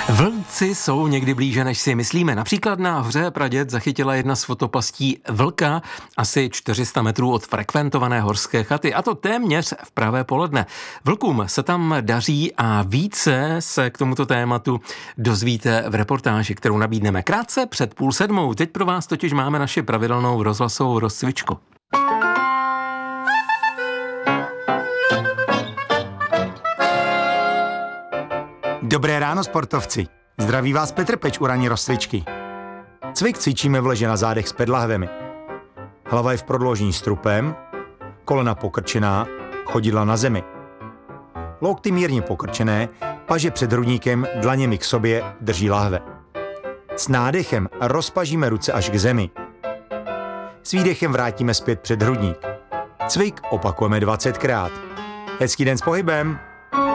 Vlci jsou někdy blíže, než si myslíme. Například na hoře Praděd zachytila jedna z fotopastí vlka asi 400 metrů od frekventované horské chaty, a to téměř v pravé poledne. Vlkům se tam daří a více se k tomuto tématu dozvíte v reportáži, kterou nabídneme krátce před 6:30. Teď pro vás totiž máme naši pravidelnou rozhlasovou rozcvičku. Dobré ráno, sportovci. Zdraví vás Petr Peč u ranní rozcvičky. Cvik cvičíme v leže na zádech s pedlahvemi. Hlava je v prodložení strupem, kolena pokrčená, chodidla na zemi. Lokty mírně pokrčené, paže před hrudníkem, dlaněmi k sobě drží lahve. S nádechem rozpažíme ruce až k zemi. S výdechem vrátíme zpět před hrudník. Cvik opakujeme 20krát. Hezký den s pohybem!